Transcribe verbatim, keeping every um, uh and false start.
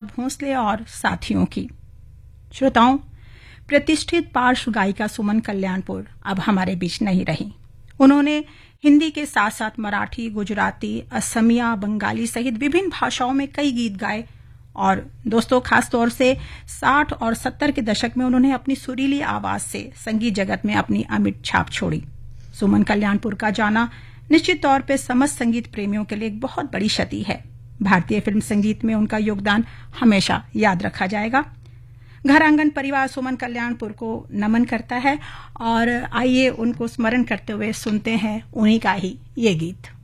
भोंसले और साथियों की। श्रोताओं, प्रतिष्ठित पार्श्व गायिका सुमन कल्याणपुर अब हमारे बीच नहीं रही। उन्होंने हिंदी के साथ साथ मराठी, गुजराती, असमिया, बंगाली सहित विभिन्न भाषाओं में कई गीत गाए। और दोस्तों, खास तौर से साठ और सत्तर के दशक में उन्होंने अपनी सुरीली आवाज से संगीत जगत में अपनी अमिट छाप छोड़ी। सुमन कल्याणपुर का जाना निश्चित तौर पर समस्त संगीत प्रेमियों के लिए एक बहुत बड़ी क्षति है। भारतीय फिल्म संगीत में उनका योगदान हमेशा याद रखा जाएगा। घर आंगन परिवार सुमन कल्याणपुर को नमन करता है और आइए उनको स्मरण करते हुए सुनते हैं उन्हीं का ही ये गीत।